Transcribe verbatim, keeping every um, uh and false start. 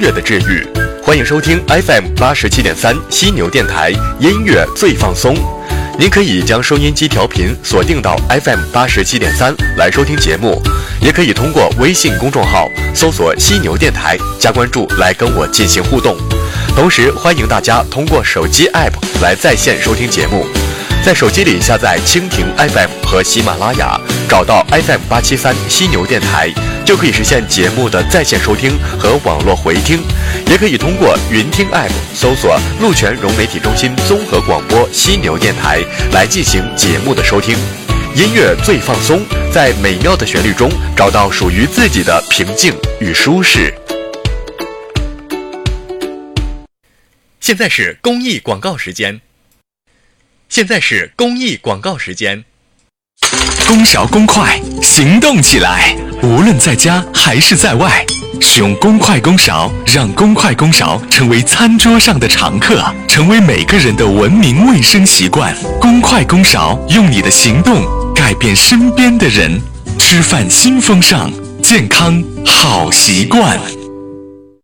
乐的治愈。欢迎收听 F M 八十七点三犀牛电台，音乐最放松。您可以将收音机调频锁定到 F M 八十七点三来收听节目，也可以通过微信公众号搜索犀牛电台加关注来跟我进行互动。同时欢迎大家通过手机 App 来在线收听节目，在手机里下载蜻蜓 F M 和喜马拉雅，找到 F M 八七三犀牛电台，就可以实现节目的在线收听和网络回听。也可以通过云听 App 搜索鹿泉融媒体中心综合广播犀牛电台来进行节目的收听。音乐最放松，在美妙的旋律中找到属于自己的平静与舒适。现在是公益广告时间。现在是公益广告时间。 公勺公筷，行动起来！无论在家还是在外，使用公筷公勺，让公筷公勺成为餐桌上的常客，成为每个人的文明卫生习惯。公筷公勺，用你的行动改变身边的人。吃饭新风尚，健康好习惯。